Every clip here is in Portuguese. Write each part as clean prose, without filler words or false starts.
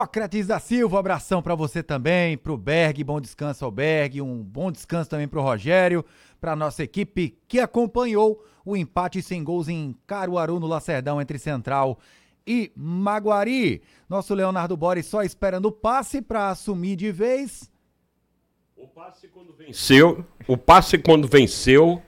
Sócrates da Silva, abração pra você também, pro Berg, bom descanso ao Berg, um bom descanso também pro Rogério, pra nossa equipe que acompanhou o empate sem gols em Caruaru, no Lacerdão, entre Central e Maguari. Nosso Leonardo Boris só esperando o passe pra assumir de vez. O passe quando venceu,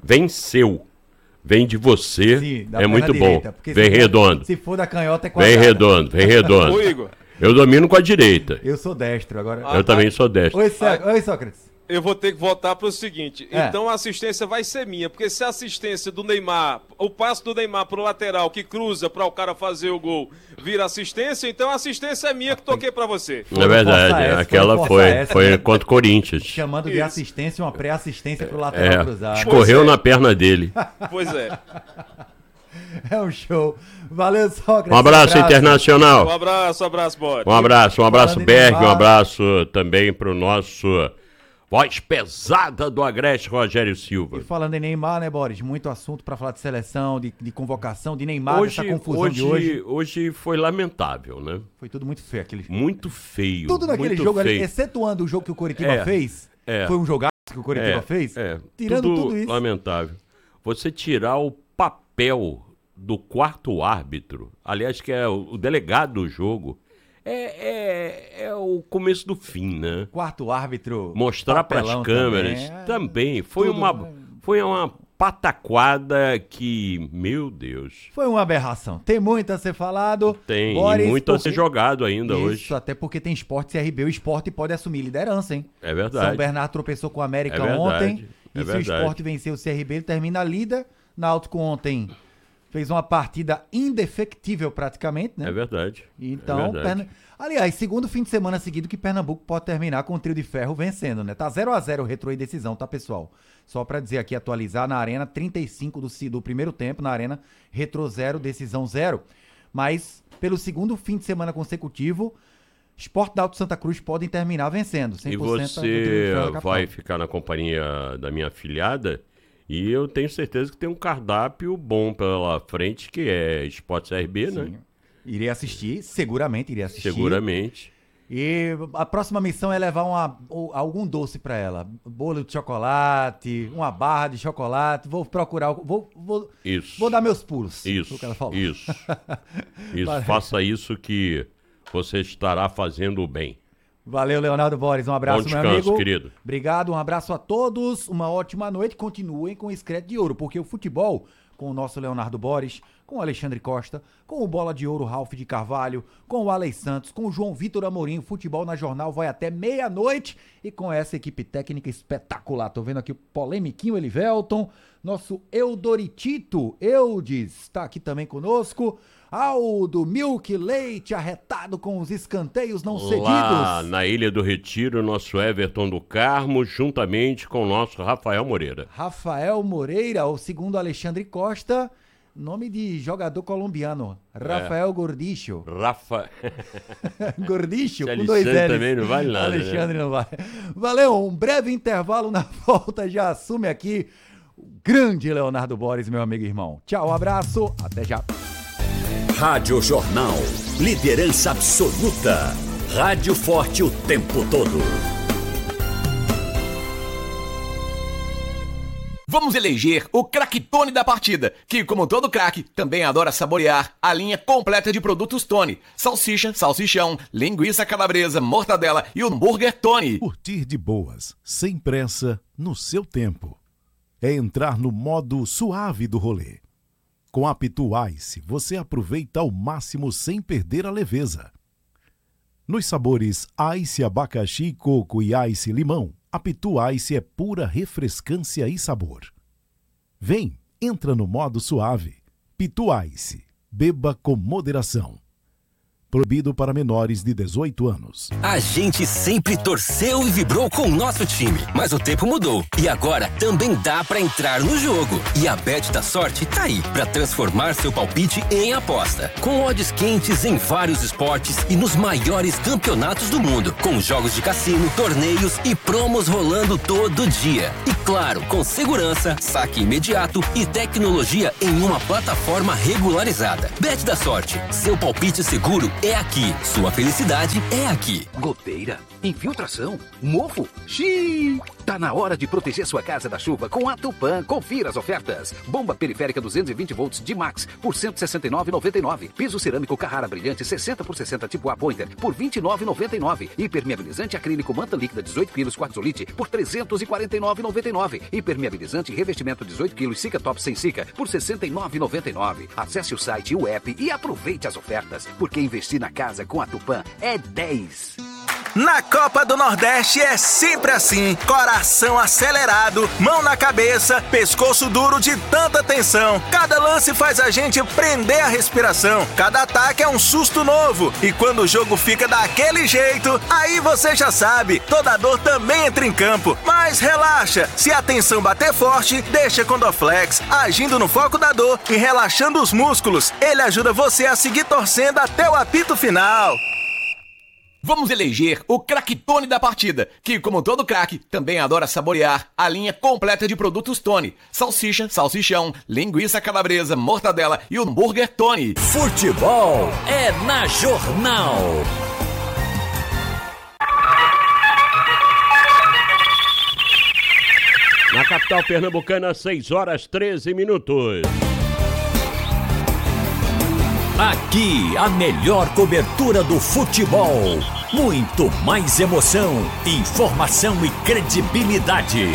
Vem de você. Sim, é muito direita, bom. Vem redondo. Se for da canhota é quadrada. Vem redondo. Ô, Igor. Eu domino com a direita. Eu sou destro agora. Eu também sou destro. Oi, Sócrates. Eu vou ter que voltar para o seguinte. Então a assistência vai ser minha, porque se a assistência do Neymar, o passe do Neymar pro lateral que cruza para o cara fazer o gol, vira assistência, então a assistência é minha que toquei para você. É verdade, aquela foi contra o Corinthians. Chamando de assistência uma pré-assistência pro lateral cruzado. Escorreu na perna dele. Pois é. É um show. Valeu, Sócrates. Um abraço, Internacional. Um abraço, Boris. Um abraço, Berg. Um abraço também pro nosso voz pesada do Agreste, Rogério Silva. E falando em Neymar, né, Boris? Muito assunto pra falar de seleção, de convocação, de Neymar, dessa confusão de hoje. Hoje foi lamentável, né? Foi tudo muito feio. Muito feio. Tudo naquele jogo ali, excetuando o jogo que o Coritiba fez, foi um jogaço que o Coritiba fez, tirando tudo isso. Lamentável. Você tirar o papel do quarto árbitro, aliás, que é o delegado do jogo, é o começo do fim, né? Quarto árbitro. Mostrar para as câmeras também. Foi uma pataquada que, meu Deus. Foi uma aberração. Tem muito a ser falado. Tem, Boris, e muito a ser jogado ainda hoje. Isso, até porque tem Sport CRB. O Sport pode assumir liderança, hein? É verdade. São Bernardo tropeçou com o América ontem. E se o Sport vencer o CRB, ele termina líder. Náutico ontem fez uma partida indefectível praticamente, né? É verdade. Então, aliás, segundo fim de semana seguido que Pernambuco pode terminar com o trio de ferro vencendo, né? Tá 0-0 o Retrô e decisão, tá, pessoal? Só pra dizer aqui, atualizar, na Arena, 35 do primeiro tempo, na Arena, Retrô 0, decisão 0. Mas, pelo segundo fim de semana consecutivo, Sport da Alto Santa Cruz podem terminar vencendo. 100% e você vai ficar na companhia da minha afilhada? E eu tenho certeza que tem um cardápio bom pela frente, que é Sport CRB, sim, né? Irei assistir, seguramente irei assistir. Seguramente. E a próxima missão é levar algum doce pra ela. Bolo de chocolate, uma barra de chocolate. Vou procurar, vou dar meus pulos. Isso, o que ela falou. Isso. Faça isso que você estará fazendo o bem. Valeu, Leonardo Boris. Um abraço, bom descanso, meu amigo. Querido. Obrigado, um abraço a todos. Uma ótima noite. Continuem com o Screte de Ouro, porque o futebol, com o nosso Leonardo Boris, com o Alexandre Costa, com o Bola de Ouro Ralf de Carvalho, com o Alex Santos, com o João Vitor Amorim, o futebol na Jornal vai até meia-noite e com essa equipe técnica espetacular. Tô vendo aqui o polemiquinho Elivelton, nosso Eudoritito Eudes tá aqui também conosco. Aldo Milk Leite arretado com os escanteios não cedidos. Lá na Ilha do Retiro, nosso Everton do Carmo, juntamente com o nosso Rafael Moreira. Rafael Moreira, ou segundo Alexandre Costa, nome de jogador colombiano. Rafael Gordicho. Gordicho, com 2 L's. Também não vale nada. Alexandre, né? Não vale. Valeu, um breve intervalo na volta, já assume aqui o grande Leonardo Boris, meu amigo e irmão. Tchau, um abraço, até já. Rádio Jornal, liderança absoluta. Rádio forte o tempo todo. Vamos eleger o craque Tony da partida, que, como todo craque, também adora saborear a linha completa de produtos Tony. Salsicha, salsichão, linguiça calabresa, mortadela e hambúrguer Tony. Curtir de boas, sem pressa, no seu tempo. É entrar no modo suave do rolê. Com a Pitu Ice, você aproveita ao máximo sem perder a leveza. Nos sabores Ice abacaxi, coco e Ice limão, a Pitu Ice é pura refrescância e sabor. Vem, entra no modo suave. Pitu Ice, beba com moderação. Proibido para menores de 18 anos. A gente sempre torceu e vibrou com o nosso time, mas o tempo mudou. E agora também dá pra entrar no jogo. E a Bet da Sorte tá aí pra transformar seu palpite em aposta. Com odds quentes em vários esportes e nos maiores campeonatos do mundo. Com jogos de cassino, torneios e promos rolando todo dia. E Claro, com segurança, saque imediato e tecnologia em uma plataforma regularizada. Bet da Sorte, seu palpite seguro é aqui. Sua felicidade é aqui. Goteira, infiltração, mofo, xiii. Tá na hora de proteger sua casa da chuva com a Tupã. Confira as ofertas. Bomba periférica 220 volts de Max por R$ 169,99. Piso cerâmico Carrara brilhante 60 por 60 tipo A Pointer por R$ 29,99. Impermeabilizante acrílico manta líquida 18 kg quartzolite por R$ 349,99. Impermeabilizante revestimento 18 kg Cica Top sem Cica por R$ 69,99. Acesse o site e o app e aproveite as ofertas, porque investir na casa com a Tupã é 10. Na Copa do Nordeste é sempre assim, coração acelerado, mão na cabeça, pescoço duro de tanta tensão. Cada lance faz a gente prender a respiração, cada ataque é um susto novo. E quando o jogo fica daquele jeito, aí você já sabe, toda dor também entra em campo. Mas relaxa, se a tensão bater forte, deixa com Dorflex, agindo no foco da dor e relaxando os músculos. Ele ajuda você a seguir torcendo até o apito final. Vamos eleger o craquitone da partida, que, como todo craque, também adora saborear a linha completa de produtos Tony. Salsicha, salsichão, linguiça calabresa, mortadela e hambúrguer Tony. Futebol é na Jornal. Na capital pernambucana, 6h13. Aqui, a melhor cobertura do futebol. Muito mais emoção, informação e credibilidade.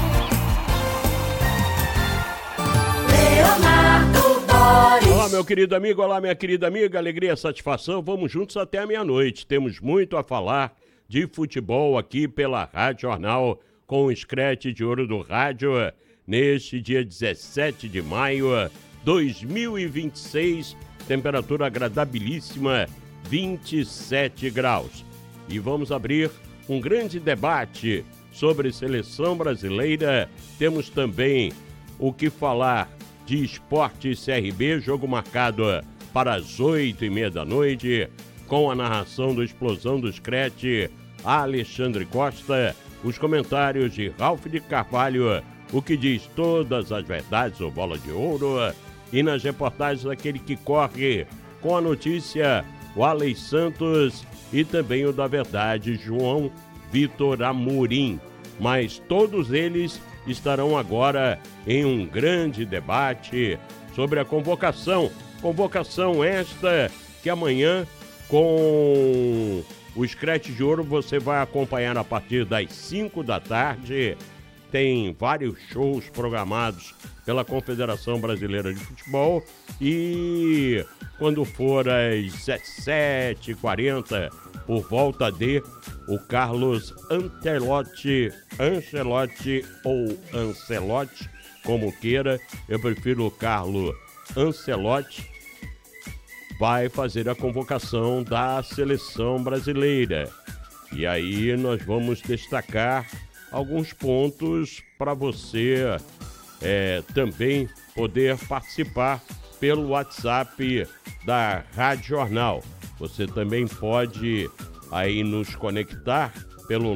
Olá, meu querido amigo, olá, minha querida amiga, alegria, satisfação, vamos juntos até a meia-noite. Temos muito a falar de futebol aqui pela Rádio Jornal, com o Scratch de Ouro do Rádio, neste dia 17 de maio de 2026, temperatura agradabilíssima, 27 graus. E vamos abrir um grande debate sobre seleção brasileira. Temos também o que falar de Esporte CRB, jogo marcado para as 8h30 da noite, com a narração do Explosão do Scratch, Alexandre Costa, os comentários de Ralf de Carvalho, o que diz todas as verdades, o Bola de Ouro, e nas reportagens daquele que corre com a notícia, o Alex Santos, e também o da verdade, João Vitor Amorim. Mas todos eles estarão agora em um grande debate sobre a convocação. Convocação esta que amanhã, com o Scratch de Ouro, você vai acompanhar a partir das 5 da tarde. Tem vários shows programados pela Confederação Brasileira de Futebol e quando for às 17h40, por volta de o Carlos Ancelotti ou Ancelotti, como queira, eu prefiro o Carlos Ancelotti, vai fazer a convocação da seleção brasileira. E aí nós vamos destacar alguns pontos para você também poder participar pelo WhatsApp da Rádio Jornal. Você também pode aí nos conectar pelo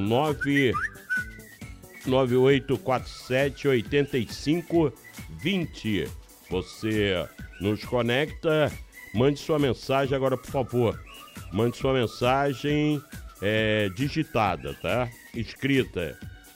998478520. Você nos conecta, mande sua mensagem agora, por favor. Mande sua mensagem digitada, tá? Escrita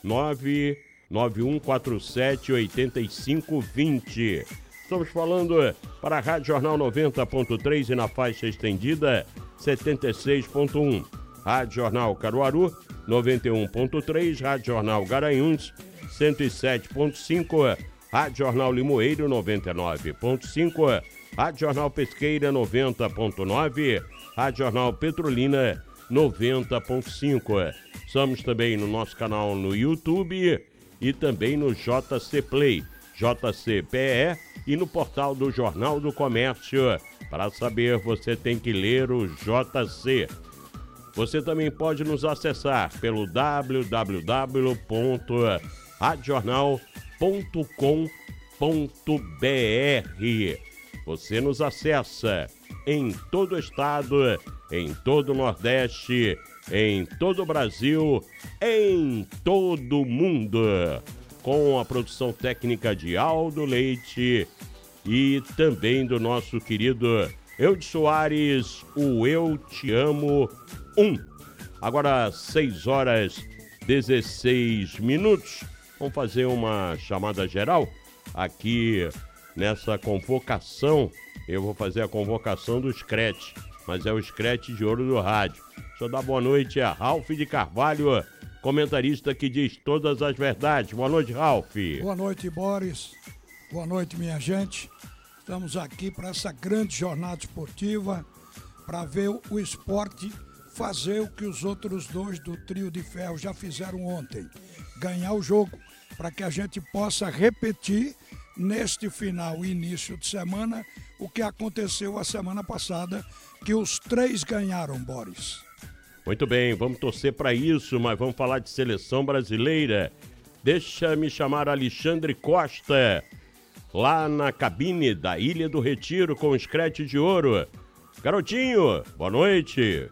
991478520. Estamos falando para a Rádio Jornal 90.3 e na faixa estendida 76.1. Rádio Jornal Caruaru 91.3, Rádio Jornal Garanhuns 107.5, Rádio Jornal Limoeiro 99.5, Rádio Jornal Pesqueira 90.9, Rádio Jornal Petrolina 90.5. Estamos também no nosso canal no YouTube e também no JC Play, JCPE, e no portal do Jornal do Comércio. Para saber, você tem que ler o JC. Você também pode nos acessar pelo www.radiojornal.com.br. Você nos acessa em todo o estado, em todo o Nordeste, em todo o Brasil, em todo o mundo. com a produção técnica de Aldo Leite e também do nosso querido Eudes Soares, o Eu Te Amo 1. Agora 6h16. Vamos fazer uma chamada geral aqui nessa convocação. Eu vou fazer a convocação do Scratch, mas é o Scratch de Ouro do Rádio. Deixa eu dar boa noite a Ralf de Carvalho, comentarista que diz todas as verdades. Boa noite, Ralf. Boa noite, Boris. Boa noite, minha gente. Estamos aqui para essa grande jornada esportiva, para ver o esporte fazer o que os outros dois do trio de ferro já fizeram ontem. Ganhar o jogo, para que a gente possa repetir neste final e início de semana o que aconteceu a semana passada, que os 3 ganharam, Boris. Muito bem, vamos torcer para isso, mas vamos falar de seleção brasileira. Deixa-me chamar Alexandre Costa, lá na cabine da Ilha do Retiro com o Scratch de Ouro. Garotinho, boa noite.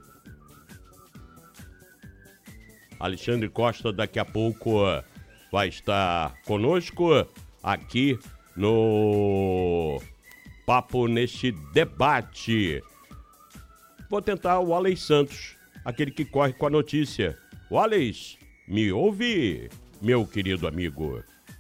Alexandre Costa daqui a pouco vai estar conosco aqui no Papo Neste Debate. Vou tentar o Alex Santos, aquele que corre com a notícia. O Alex, me ouve, meu querido amigo?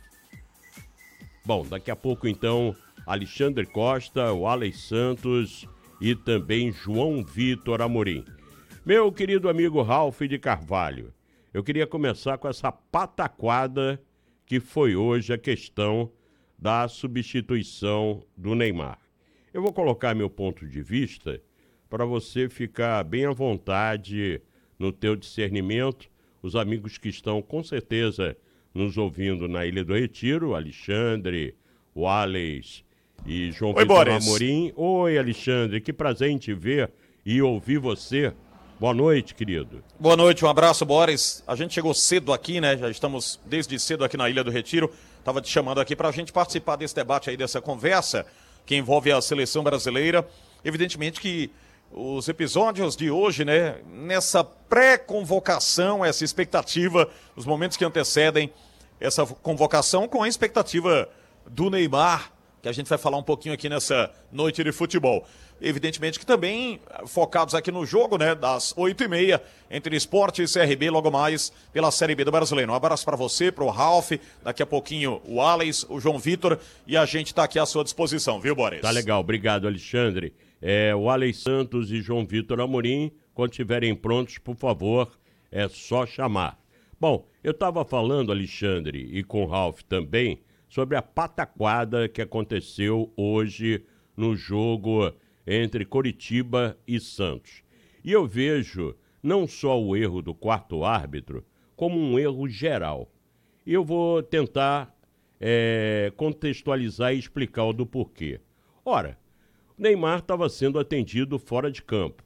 Bom, daqui a pouco então, Alexandre Costa, o Alex Santos e também João Vitor Amorim. Meu querido amigo Ralf de Carvalho, eu queria começar com essa pataquada que foi hoje a questão da substituição do Neymar. Eu vou colocar meu ponto de vista para você ficar bem à vontade no teu discernimento. Os amigos que estão com certeza nos ouvindo na Ilha do Retiro, Alexandre, o Alex e João Vitor Amorim. Oi, Alexandre, que prazer em te ver e ouvir você. Boa noite, querido. Boa noite, um abraço, Boris. A gente chegou cedo aqui, né? Já estamos desde cedo aqui na Ilha do Retiro. Estava te chamando aqui para a gente participar desse debate aí, dessa conversa que envolve a seleção brasileira. Evidentemente que os episódios de hoje, né? Nessa pré-convocação, essa expectativa, os momentos que antecedem essa convocação com a expectativa do Neymar, que a gente vai falar um pouquinho aqui nessa noite de futebol. Evidentemente que também focados aqui no jogo, né, das 8h30, entre Sport e CRB, logo mais pela Série B do Brasileiro. Um abraço para você, pro Ralf, daqui a pouquinho o Alex, o João Vitor, e a gente tá aqui à sua disposição, viu, Boris? Tá legal, obrigado, Alexandre. O Alex Santos e João Vitor Amorim, quando estiverem prontos, por favor, é só chamar. Bom, eu estava falando, Alexandre, e com o Ralf também, sobre a pataquada que aconteceu hoje no jogo entre Coritiba e Santos. E eu vejo não só o erro do quarto árbitro, como um erro geral. E eu vou tentar contextualizar e explicar o do porquê. Ora, o Neymar estava sendo atendido fora de campo.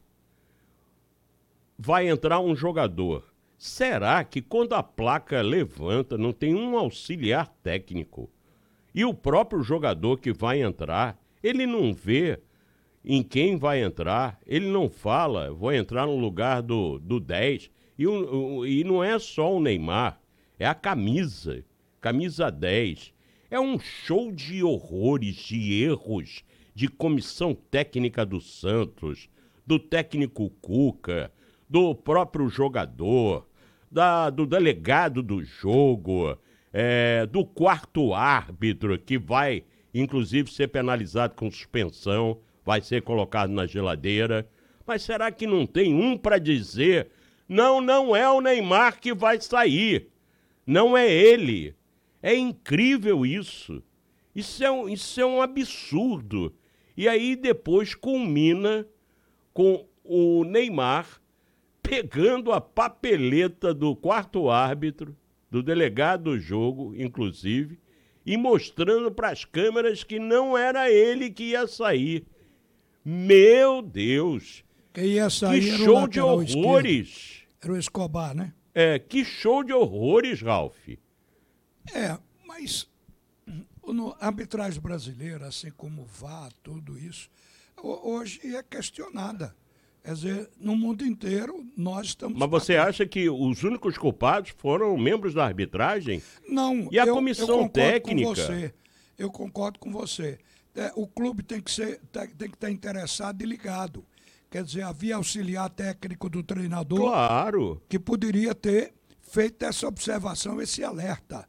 Vai entrar um jogador. Será que quando a placa levanta não tem um auxiliar técnico? E o próprio jogador que vai entrar, ele não vê em quem vai entrar, ele não fala, vou entrar no lugar do 10. E não é só o Neymar, é a camisa 10. É um show de horrores, de erros, de comissão técnica do Santos, do técnico Cuca, do próprio jogador, do delegado do jogo, do quarto árbitro, que vai, inclusive, ser penalizado com suspensão, vai ser colocado na geladeira. Mas será que não tem um para dizer, não é o Neymar que vai sair, não é ele? É incrível isso. Isso é um absurdo. E aí depois culmina com o Neymar pegando a papeleta do quarto árbitro, do delegado do jogo, inclusive, e mostrando para as câmeras que não era ele que ia sair. Meu Deus! Quem ia sair que era show de horrores! Esquerdo. Era o Escobar, né? Que show de horrores, Ralf. Mas a arbitragem brasileira, assim como o VAR, tudo isso, hoje é questionada. Quer dizer, no mundo inteiro nós estamos... Mas você acha que os únicos culpados foram membros da arbitragem? Não, e a comissão técnica? Eu concordo com você. O clube tem que estar interessado e ligado. Quer dizer, havia auxiliar técnico do treinador... Claro. Que poderia ter feito essa observação, esse alerta.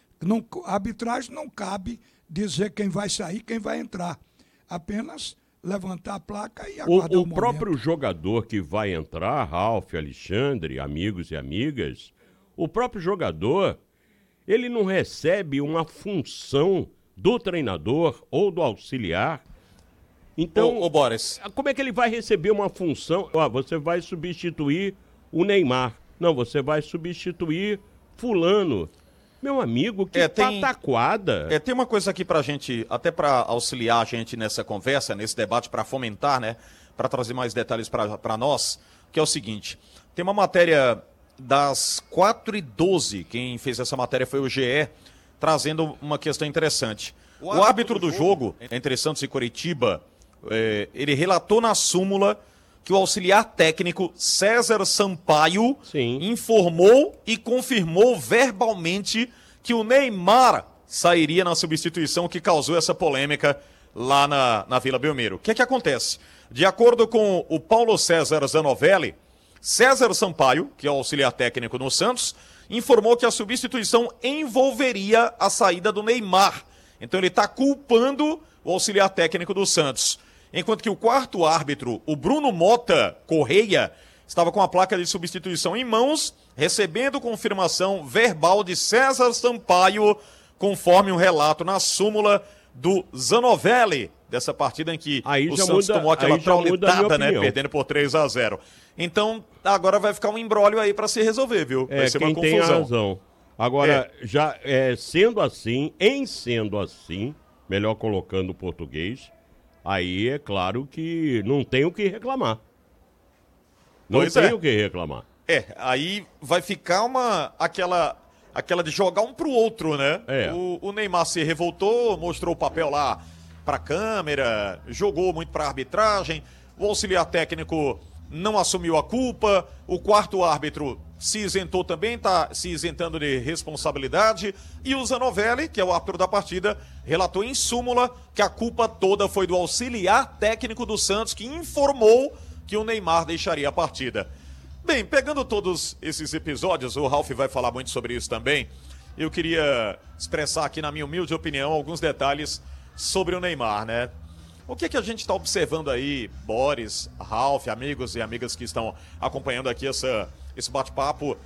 A arbitragem não cabe dizer quem vai sair, quem vai entrar. Apenas levantar a placa e aguardar o próprio jogador que vai entrar, Ralf, Alexandre, amigos e amigas, o próprio jogador, ele não recebe uma função do treinador ou do auxiliar. Então, ô Boris, como é que ele vai receber uma função? Você vai substituir o Neymar. Não, você vai substituir fulano. Meu amigo, que pataquada. Tem uma coisa aqui pra gente, até pra auxiliar a gente nessa conversa, nesse debate, pra fomentar, né? Pra trazer mais detalhes pra nós, que é o seguinte. Tem uma matéria das 4h12, quem fez essa matéria foi o GE, trazendo uma questão interessante. O árbitro do jogo entre Santos e Coritiba, ele relatou na súmula que o auxiliar técnico César Sampaio informou e confirmou verbalmente que o Neymar sairia na substituição, que causou essa polêmica lá na Vila Belmiro. O que acontece? De acordo com o Paulo César Zanovelli, César Sampaio, que é o auxiliar técnico no Santos, informou que a substituição envolveria a saída do Neymar. Então ele está culpando o auxiliar técnico do Santos. Enquanto que o quarto árbitro, o Bruno Mota Correia, estava com a placa de substituição em mãos, recebendo confirmação verbal de César Sampaio, conforme um relato na súmula do Zanovelli, dessa partida em que o Santos tomou aquela traulitada, né, perdendo por 3-0. Então, agora vai ficar um imbróglio aí para se resolver, viu? Vai ser uma confusão. Tem razão. Agora, já sendo assim, melhor colocando o português, aí é claro que não tem o que reclamar. Não tem o que reclamar. Aí vai ficar aquela de jogar um pro outro, né? O Neymar se revoltou, mostrou o papel lá pra câmera, jogou muito pra arbitragem, o auxiliar técnico não assumiu a culpa, o quarto árbitro se isentou também, tá se isentando de responsabilidade, e o Zanovelli, que é o árbitro da partida, relatou em súmula que a culpa toda foi do auxiliar técnico do Santos, que informou que o Neymar deixaria a partida. Bem, pegando todos esses episódios, o Ralf vai falar muito sobre isso também, eu queria expressar aqui, na minha humilde opinião, alguns detalhes sobre o Neymar, né? O que a gente está observando aí, Boris, Ralf, amigos e amigas que estão acompanhando aqui esse bate-papo,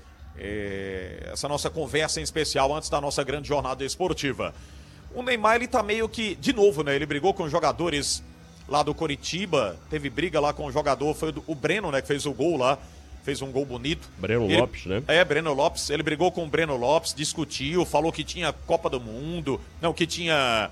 essa nossa conversa em especial antes da nossa grande jornada esportiva. O Neymar, ele tá meio que, de novo, né? Ele brigou com os jogadores lá do Coritiba, teve briga lá com o jogador, foi o Breno, né? Que fez o gol lá, fez um gol bonito. Breno Lopes, né? Breno Lopes. Ele brigou com o Breno Lopes, discutiu, falou que tinha Copa do Mundo, não, que tinha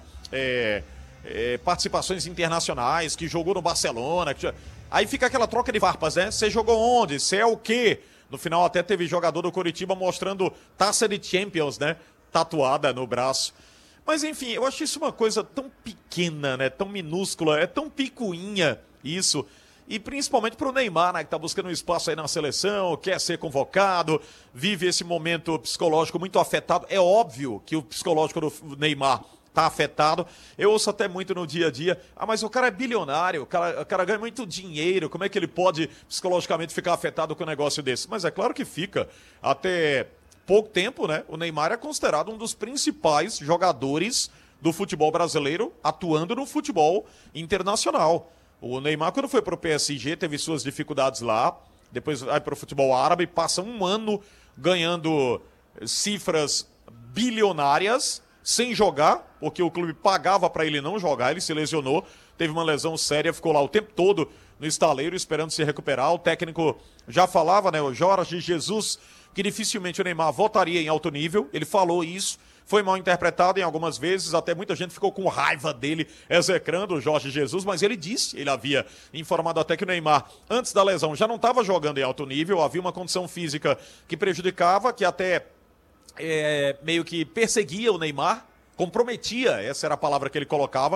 participações internacionais, que jogou no Barcelona. Aí fica aquela troca de farpas, né? Você jogou onde? Você é o quê? No final até teve jogador do Coritiba mostrando taça de Champions, né? Tatuada no braço. Mas enfim, eu acho isso uma coisa tão pequena, né? Tão minúscula, é tão picuinha isso. E principalmente pro Neymar, né? Que tá buscando um espaço aí na seleção, quer ser convocado, vive esse momento psicológico muito afetado. É óbvio que o psicológico do Neymar tá afetado. Eu ouço até muito no dia a dia, mas o cara é bilionário, o cara ganha muito dinheiro, como é que ele pode psicologicamente ficar afetado com um negócio desse? Mas é claro que fica. Até pouco tempo, né? O Neymar é considerado um dos principais jogadores do futebol brasileiro, atuando no futebol internacional. O Neymar, quando foi pro PSG, teve suas dificuldades lá, depois vai pro futebol árabe, passa um ano ganhando cifras bilionárias, sem jogar, porque o clube pagava para ele não jogar, ele se lesionou, teve uma lesão séria, ficou lá o tempo todo no estaleiro esperando se recuperar. O técnico já falava, né, o Jorge Jesus, que dificilmente o Neymar voltaria em alto nível, ele falou isso, foi mal interpretado em algumas vezes, até muita gente ficou com raiva dele, execrando o Jorge Jesus, mas ele disse, ele havia informado até que o Neymar, antes da lesão, já não estava jogando em alto nível, havia uma condição física que prejudicava, que até meio que perseguia o Neymar, comprometia, essa era a palavra que ele colocava,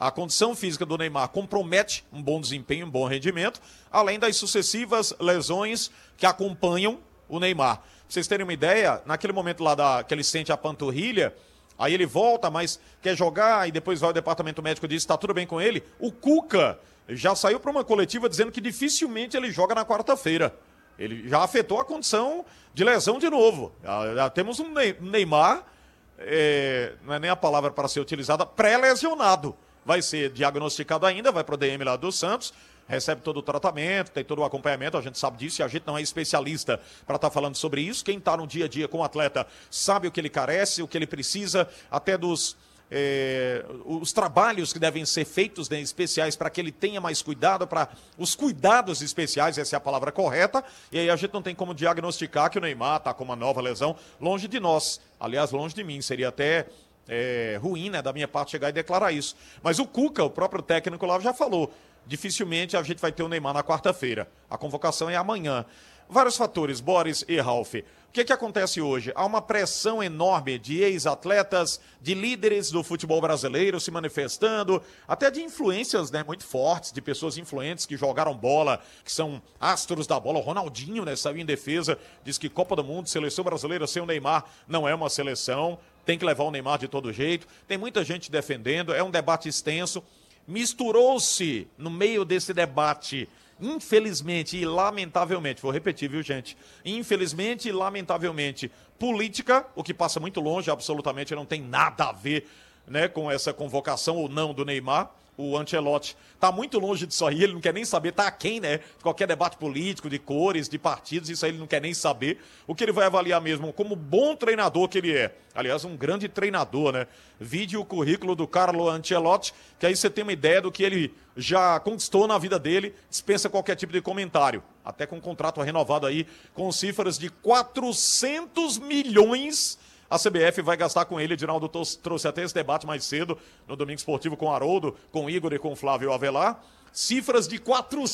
A condição física do Neymar compromete um bom desempenho, um bom rendimento, além das sucessivas lesões que acompanham o Neymar. Pra vocês terem uma ideia, naquele momento lá que ele sente a panturrilha, aí ele volta, mas quer jogar, e depois vai ao departamento médico e diz que está tudo bem com ele. O Cuca já saiu para uma coletiva dizendo que dificilmente ele joga na quarta-feira. Ele já afetou a condição de lesão de novo. Já temos um Neymar, não é nem a palavra para ser utilizada, pré-lesionado. Vai ser diagnosticado ainda, vai para o DM lá do Santos, recebe todo o tratamento, tem todo o acompanhamento, a gente sabe disso e a gente não é especialista para estar falando sobre isso. Quem está no dia a dia com o atleta sabe o que ele carece, o que ele precisa, até dos os trabalhos que devem ser feitos, né, especiais, para que ele tenha mais cuidado, para os cuidados especiais, essa é a palavra correta, e aí a gente não tem como diagnosticar que o Neymar está com uma nova lesão, longe de nós, aliás, longe de mim, seria até ruim, né, da minha parte chegar e declarar isso. Mas o Cuca, o próprio técnico lá, já falou, dificilmente a gente vai ter o Neymar na quarta-feira, a convocação é amanhã. Vários fatores, Boris e Ralf. O que acontece hoje? Há uma pressão enorme de ex-atletas, de líderes do futebol brasileiro se manifestando, até de influências, né, muito fortes, de pessoas influentes que jogaram bola, que são astros da bola. O Ronaldinho, né, saiu em defesa, diz que Copa do Mundo, seleção brasileira sem o Neymar não é uma seleção, tem que levar o Neymar de todo jeito. Tem muita gente defendendo, é um debate extenso. Misturou-se no meio desse debate, infelizmente e lamentavelmente, vou repetir, viu, gente? Infelizmente e lamentavelmente, política, o que passa muito longe, absolutamente não tem nada a ver, né, com essa convocação ou não do Neymar. O Ancelotti está muito longe disso aí, ele não quer nem saber, está aquém, né, de qualquer debate político, de cores, de partidos, isso aí ele não quer nem saber. O que ele vai avaliar mesmo como bom treinador que ele é. Aliás, um grande treinador, né? Vide o currículo do Carlo Ancelotti, que aí você tem uma ideia do que ele já conquistou na vida dele, dispensa qualquer tipo de comentário. Até com um contrato renovado aí, com cifras de 400 milhões... A CBF vai gastar com ele. Edinaldo trouxe até esse debate mais cedo, no Domingo Esportivo, com o Haroldo, com o Igor e com o Flávio Avelar. Cifras de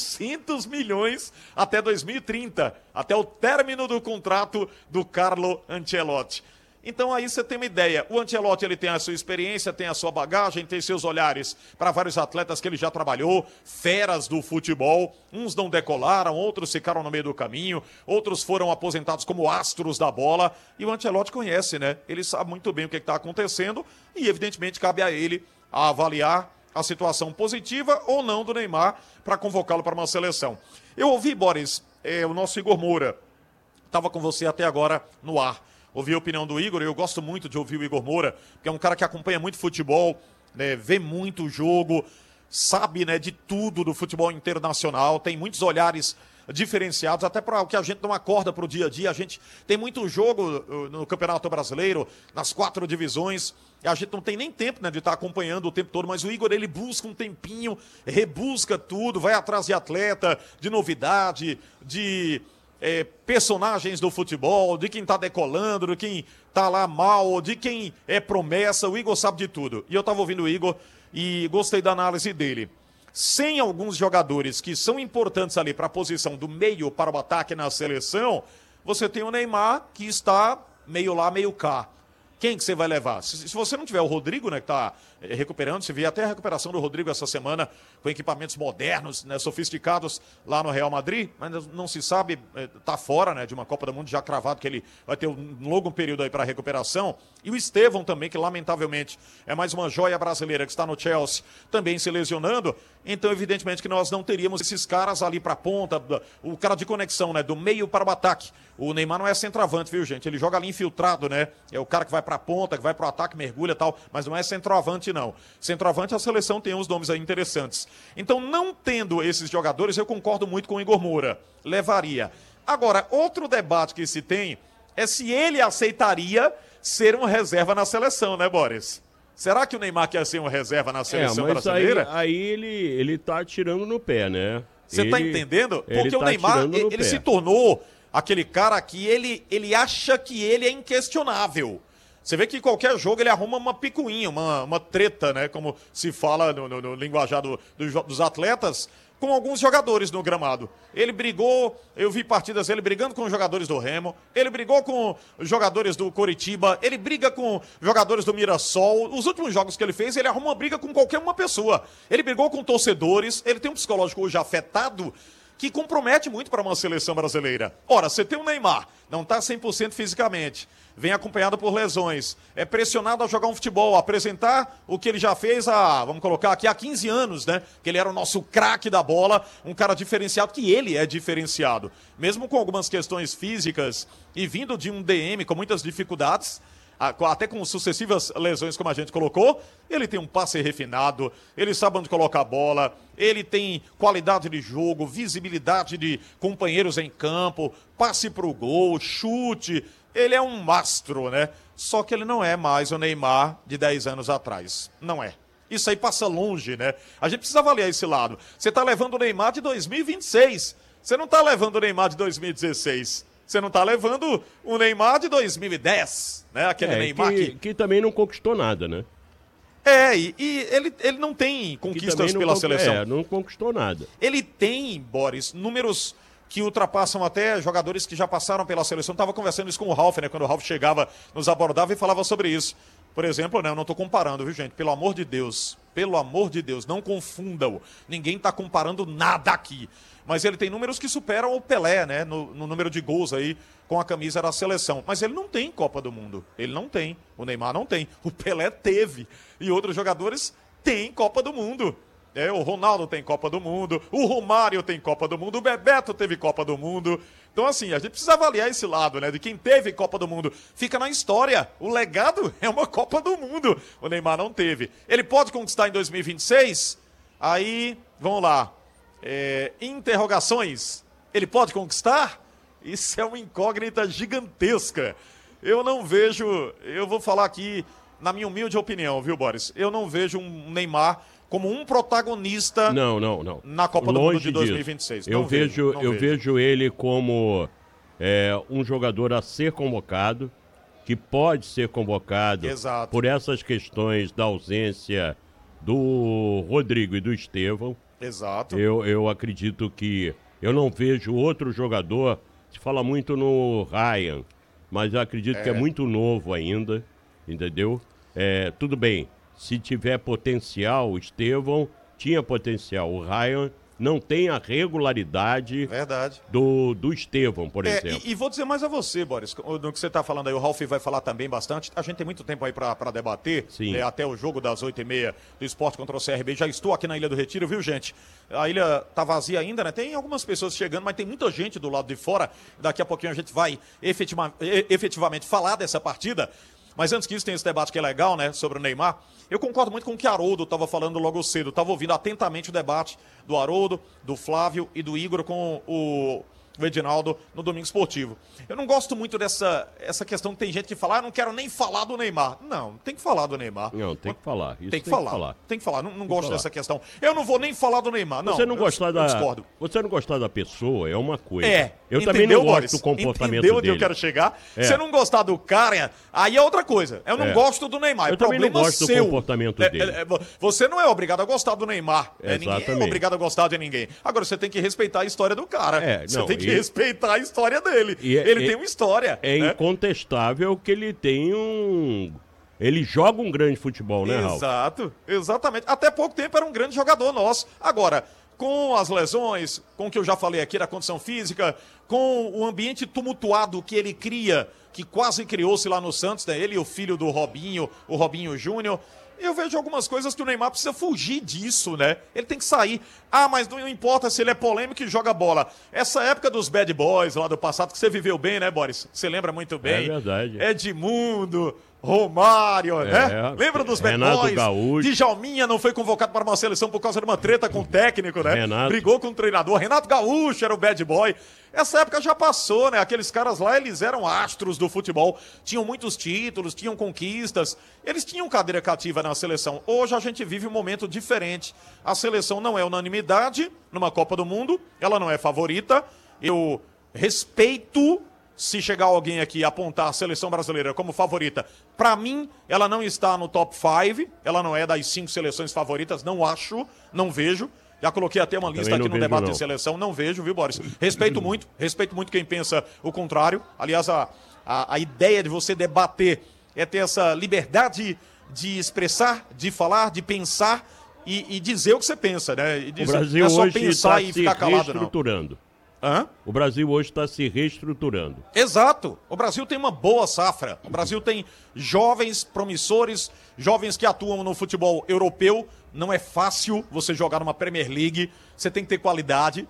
400 milhões até 2030, até o término do contrato do Carlo Ancelotti. Então aí você tem uma ideia, o Ancelotti ele tem a sua experiência, tem a sua bagagem, tem seus olhares para vários atletas que ele já trabalhou, feras do futebol, uns não decolaram, outros ficaram no meio do caminho, outros foram aposentados como astros da bola, e o Ancelotti conhece, né? Ele sabe muito bem o que está acontecendo e evidentemente cabe a ele a avaliar a situação positiva ou não do Neymar para convocá-lo para uma seleção. Eu ouvi, Boris, o nosso Igor Moura, estava com você até agora no ar. Ouvi a opinião do Igor, eu gosto muito de ouvir o Igor Moura, que é um cara que acompanha muito futebol, né, vê muito o jogo, sabe, né, de tudo do futebol internacional, tem muitos olhares diferenciados, até para o que a gente não acorda para o dia a dia. A gente tem muito jogo no Campeonato Brasileiro, nas 4 divisões, e a gente não tem nem tempo, né, de estar acompanhando o tempo todo, mas o Igor, ele busca um tempinho, rebusca tudo, vai atrás de atleta, de novidade, de... personagens do futebol, de quem tá decolando, de quem tá lá mal, de quem é promessa. O Igor sabe de tudo. E eu tava ouvindo o Igor e gostei da análise dele. Sem alguns jogadores que são importantes ali para a posição do meio para o ataque na seleção, você tem o Neymar que está meio lá, meio cá. Quem que você vai levar? Se você não tiver o Rodrigo, né, que está recuperando, se vier até a recuperação do Rodrigo essa semana, com equipamentos modernos, né, sofisticados lá no Real Madrid, mas não se sabe, está fora, né, de uma Copa do Mundo já cravado, que ele vai ter um longo período aí para recuperação. E o Estevão também, que lamentavelmente é mais uma joia brasileira que está no Chelsea, também se lesionando. Então, evidentemente que nós não teríamos esses caras ali para a ponta, o cara de conexão, né, do meio para o ataque. O Neymar não é centroavante, viu, gente? Ele joga ali infiltrado, né? É o cara que vai para a ponta, que vai para o ataque, mergulha e tal, mas não é centroavante, não. Centroavante, a seleção tem uns nomes aí interessantes. Então, não tendo esses jogadores, eu concordo muito com o Igor Moura. Levaria. Agora, outro debate que se tem é se ele aceitaria ser um reserva na seleção, né, Boris? Será que o Neymar quer ser um reserva na seleção brasileira? Aí ele tá atirando no pé, né? Você tá entendendo? Porque o Neymar, ele se tornou aquele cara que ele acha que ele é inquestionável. Você vê que em qualquer jogo ele arruma uma picuinha, uma treta, né? Como se fala no linguajar dos atletas, com alguns jogadores no gramado. Ele brigou, eu vi partidas ele brigando com os jogadores do Remo, ele brigou com os jogadores do Coritiba, ele briga com jogadores do Mirassol. Os últimos jogos que ele fez, ele arruma uma briga com qualquer uma pessoa. Ele brigou com torcedores, ele tem um psicológico hoje afetado que compromete muito para uma seleção brasileira. Ora, você tem o Neymar, não está 100% fisicamente, vem acompanhado por lesões, é pressionado a jogar um futebol, a apresentar o que ele já fez vamos colocar aqui, há 15 anos, né? Que ele era o nosso craque da bola, um cara diferenciado, que ele é diferenciado. Mesmo com algumas questões físicas e vindo de um DM com muitas dificuldades, até com sucessivas lesões, como a gente colocou, ele tem um passe refinado, ele sabe onde colocar a bola, ele tem qualidade de jogo, visibilidade de companheiros em campo, passe pro gol, chute. Ele é um mastro, né? Só que ele não é mais o Neymar de 10 anos atrás. Não é. Isso aí passa longe, né? A gente precisa avaliar esse lado. Você tá levando o Neymar de 2026. Você não tá levando o Neymar de 2016. Você não tá levando o Neymar de 2010, né? Aquele Neymar que também não conquistou nada, né? E ele não tem conquistas pela seleção. Não conquistou nada. Ele tem, Boris, números que ultrapassam até jogadores que já passaram pela seleção. Estava conversando isso com o Ralf, né? Quando o Ralf chegava, nos abordava e falava sobre isso. Por exemplo, né? Eu não estou comparando, viu, gente? Pelo amor de Deus, não confundam. Ninguém está comparando nada aqui. Mas ele tem números que superam o Pelé, né? No número de gols aí com a camisa da seleção. Mas ele não tem Copa do Mundo. Ele não tem. O Neymar não tem. O Pelé teve. E outros jogadores têm Copa do Mundo. O Ronaldo tem Copa do Mundo. O Romário tem Copa do Mundo. O Bebeto teve Copa do Mundo. Então, assim, a gente precisa avaliar esse lado, né? De quem teve Copa do Mundo. Fica na história. O legado é uma Copa do Mundo. O Neymar não teve. Ele pode conquistar em 2026? Aí, vamos lá. Interrogações. Ele pode conquistar? Isso é uma incógnita gigantesca. Eu não vejo, eu vou falar aqui na minha humilde opinião, viu, Boris? Eu não vejo um Neymar como um protagonista na Copa do Mundo de 2026. Eu vejo ele como um jogador a ser convocado, que pode ser convocado. Exato. Por essas questões da ausência do Rodrigo e do Estevão. Exato. Eu acredito que eu não vejo outro jogador. Se fala muito no Ryan, mas eu acredito que é muito novo ainda, entendeu? Tudo bem, se tiver potencial, o Estevão tinha potencial. O Ryan não tem a regularidade do Estevão, por exemplo. E vou dizer mais a você, Boris, no que você está falando aí, o Ralf vai falar também bastante. A gente tem muito tempo aí para debater, até o jogo das 8h30 do Sport contra o CRB. Já estou aqui na Ilha do Retiro, viu, gente? A ilha tá vazia ainda, né? Tem algumas pessoas chegando, mas tem muita gente do lado de fora. Daqui a pouquinho a gente vai efetivamente falar dessa partida. Mas antes disso, tem esse debate que é legal, né, sobre o Neymar. Eu concordo muito com o que Haroldo estava falando logo cedo. Estava ouvindo atentamente o debate do Haroldo, do Flávio e do Igor com o Edinaldo no Domingo Esportivo. Eu não gosto muito dessa questão que tem gente que fala, não quero nem falar do Neymar. Não, tem que falar do Neymar. Não, tem que falar. Isso tem que falar. Tem que falar. Não gosto dessa questão. Eu não vou nem falar do Neymar. Não, você não gostar discordo. Você não gostar da pessoa é uma coisa. Eu também não gosto do comportamento dele. Entendeu onde eu quero chegar? Se eu não gostar do cara, aí é outra coisa. Eu não gosto do Neymar. Eu também não gosto do comportamento dele. Você não é obrigado a gostar do Neymar. Ninguém é obrigado a gostar de ninguém. Agora, você tem que respeitar a história do cara. Você tem que respeitar a história dele. Ele tem uma história. É incontestável que ele tem Ele joga um grande futebol, né, Raul? Exatamente. Até pouco tempo era um grande jogador nosso. Agora, com as lesões, com o que eu já falei aqui da condição física, com o ambiente tumultuado que ele cria, que quase criou-se lá no Santos, né? Ele e o filho do Robinho, o Robinho Júnior. Eu vejo algumas coisas que o Neymar precisa fugir disso, né? Ele tem que sair. Mas não importa se ele é polêmico e joga bola. Essa época dos bad boys lá do passado, que você viveu bem, né, Boris? Você lembra muito bem. É verdade. Edmundo, Romário, né? Lembra dos bad boys? Gaúcho. Djalminha não foi convocado para uma seleção por causa de uma treta com o técnico, né? Brigou com o treinador. Renato Gaúcho era o bad boy. Essa época já passou, né? Aqueles caras lá, eles eram astros do futebol. Tinham muitos títulos, tinham conquistas. Eles tinham cadeira cativa na seleção. Hoje a gente vive um momento diferente. A seleção não é unanimidade numa Copa do Mundo. Ela não é favorita. Eu respeito se chegar alguém aqui e apontar a seleção brasileira como favorita. Para mim, ela não está no top 5. Ela não é das 5 seleções favoritas. Não acho, não vejo. Já coloquei até uma lista aqui no debate de seleção. Não vejo, viu, Boris? Respeito muito quem pensa o contrário. Aliás, a ideia de você debater é ter essa liberdade de expressar, de falar, de pensar e dizer o que você pensa, né? E dizer, o Brasil não é só hoje pensar está e ficar calado, não. reestruturando. Hã? O Brasil hoje está se reestruturando. Exato. O Brasil tem uma boa safra. O Brasil tem jovens promissores, jovens que atuam no futebol europeu. Não é fácil você jogar numa Premier League. Você tem que ter qualidade,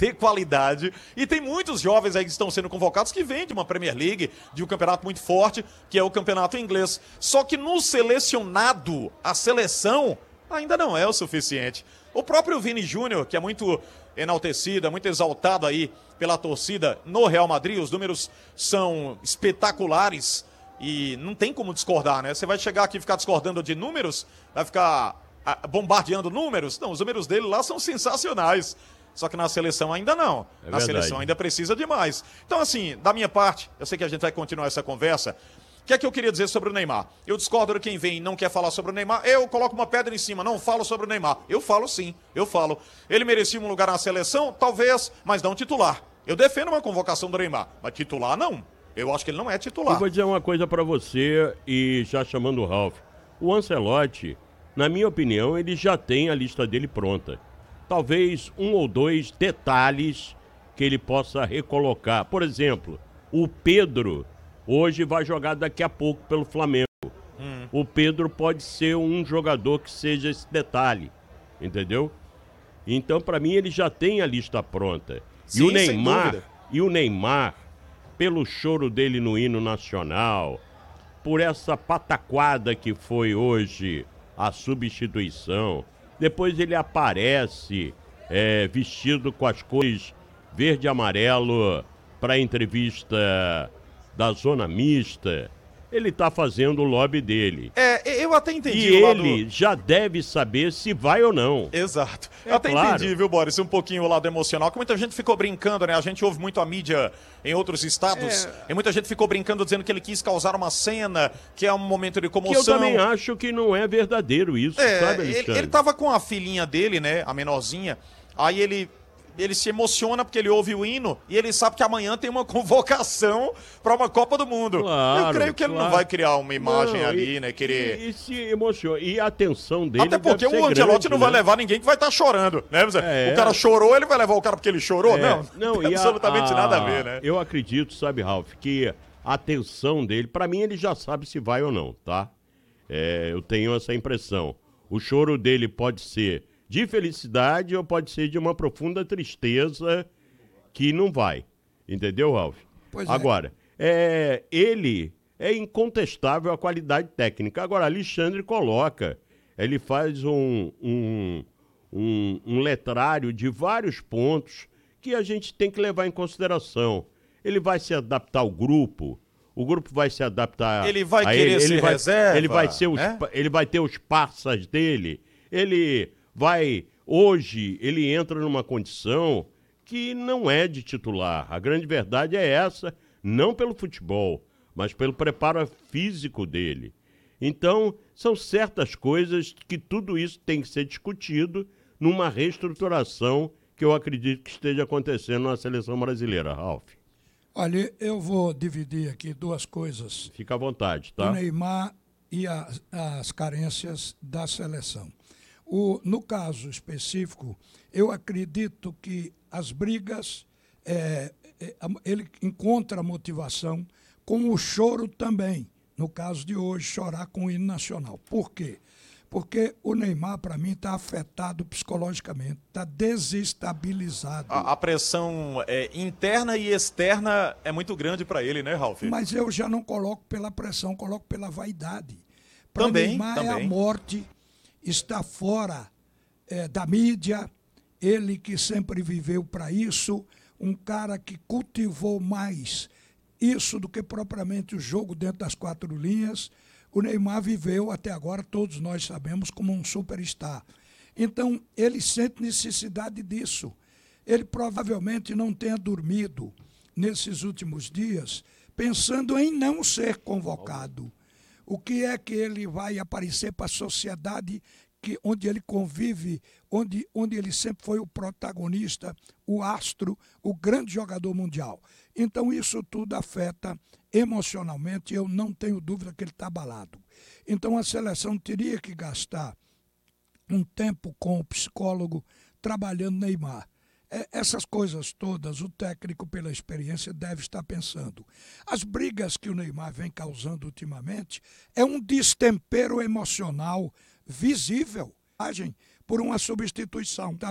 E tem muitos jovens aí que estão sendo convocados que vêm de uma Premier League, de um campeonato muito forte, que é o campeonato inglês. Só que no selecionado, a seleção ainda não é o suficiente. O próprio Vini Júnior, que é muito enaltecido, é muito exaltado aí pela torcida no Real Madrid, os números são espetaculares e não tem como discordar, né? Você vai chegar aqui e ficar discordando de números, vai ficar bombardeando números? Não, os números dele lá são sensacionais. Só que na seleção ainda não. Na seleção ainda precisa de mais. Então, assim, da minha parte, eu sei que a gente vai continuar essa conversa. O que é que eu queria dizer sobre o Neymar? Eu discordo de quem vem e não quer falar sobre o Neymar. Eu coloco uma pedra em cima, não falo sobre o Neymar. Eu falo sim, eu falo. Ele merecia um lugar na seleção? Talvez, mas não titular. Eu defendo uma convocação do Neymar, mas titular não. Eu acho que ele não é titular. Eu vou dizer uma coisa pra você e já chamando o Ralf. O Ancelotti, na minha opinião, ele já tem a lista dele pronta. Talvez um ou dois detalhes que ele possa recolocar. Por exemplo, o Pedro hoje vai jogar daqui a pouco pelo Flamengo. O Pedro pode ser um jogador que seja esse detalhe, entendeu? Então, para mim, ele já tem a lista pronta. Sim, e o Neymar, pelo choro dele no hino nacional, por essa pataquada que foi hoje a substituição, depois ele aparece vestido com as cores verde e amarelo para a entrevista da zona mista. Ele tá fazendo o lobby dele. Eu até entendi. E ele já deve saber se vai ou não. Exato. Eu até entendi, viu, Boris, um pouquinho o lado emocional, que muita gente ficou brincando, né? A gente ouve muito a mídia em outros estados, e muita gente ficou brincando dizendo que ele quis causar uma cena, que é um momento de comoção. Que eu também acho que não é verdadeiro isso, sabe, Alexandre? Ele tava com a filhinha dele, né, a menorzinha, aí ele se emociona porque ele ouve o hino e ele sabe que amanhã tem uma convocação para uma Copa do Mundo. Claro, eu creio que ele não vai criar uma imagem ali, né? Querer. E se emociona. E a atenção dele. Até porque o Ancelotti não vai levar ninguém que vai estar chorando, né? O cara chorou, ele vai levar o cara porque ele chorou? Não tem absolutamente nada a ver, né? Eu acredito, sabe, Ralf, que a atenção dele, para mim, ele já sabe se vai ou não, tá? Eu tenho essa impressão. O choro dele pode ser de felicidade ou pode ser de uma profunda tristeza que não vai. Entendeu, Ralf? Pois é. Agora, ele é incontestável a qualidade técnica. Agora, Alexandre coloca, ele faz um letrário de vários pontos que a gente tem que levar em consideração. Ele vai se adaptar ao grupo, o grupo vai se adaptar ele vai querer ser reserva. Ele vai ter os parças dele, hoje ele entra numa condição que não é de titular. A grande verdade é essa, não pelo futebol, mas pelo preparo físico dele. Então, são certas coisas que tudo isso tem que ser discutido numa reestruturação que eu acredito que esteja acontecendo na seleção brasileira, Ralf. Olha, eu vou dividir aqui duas coisas. Fica à vontade, tá? O Neymar e as carências da seleção. No caso específico, eu acredito que as brigas, ele encontra motivação com o choro também. No caso de hoje, chorar com o hino nacional. Por quê? Porque o Neymar, para mim, está afetado psicologicamente, está desestabilizado. A pressão interna e externa é muito grande para ele, né, Ralf? Mas eu já não coloco pela pressão, coloco pela vaidade. Para Neymar é a morte, está fora da mídia, ele que sempre viveu para isso, um cara que cultivou mais isso do que propriamente o jogo dentro das quatro linhas. O Neymar viveu até agora, todos nós sabemos, como um superstar. Então, ele sente necessidade disso. Ele provavelmente não tenha dormido nesses últimos dias pensando em não ser convocado. O que é que ele vai aparecer para a sociedade onde ele convive, onde ele sempre foi o protagonista, o astro, o grande jogador mundial. Então isso tudo afeta emocionalmente, eu não tenho dúvida que ele está abalado. Então a seleção teria que gastar um tempo com o psicólogo trabalhando Neymar. Essas coisas todas, o técnico, pela experiência, deve estar pensando. As brigas que o Neymar vem causando ultimamente é um destempero emocional visível por uma substituição.